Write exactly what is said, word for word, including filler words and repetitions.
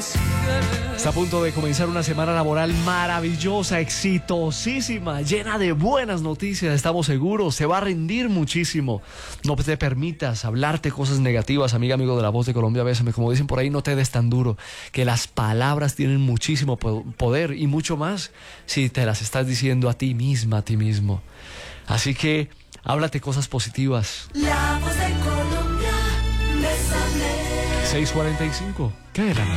Está a punto de comenzar una semana laboral maravillosa, exitosísima, llena de buenas noticias, estamos seguros, se va a rendir muchísimo. No te permitas hablarte cosas negativas, amiga, amigo de La Voz de Colombia, bésame, como dicen por ahí, no te des tan duro, que las palabras tienen muchísimo poder y mucho más si te las estás diciendo a ti misma, a ti mismo. Así que háblate cosas positivas. La Voz de Colombia, bésame. seis cuarenta y cinco, ¿qué era?